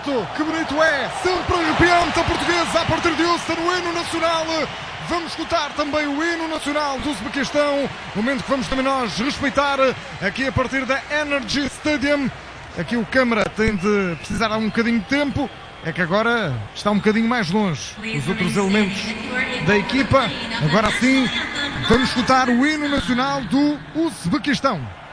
que bonito é, sempre arrepiante a portuguesa a partir de Houston, o hino nacional. Vamos escutar também o hino nacional do Uzbequistão, momento que vamos também nós respeitar aqui a partir da Energy Stadium. Aqui o câmara tem de precisar de um bocadinho de tempo, é que agora está um bocadinho mais longe os outros elementos da equipa. Agora sim, vamos escutar o hino nacional do Uzbequistão.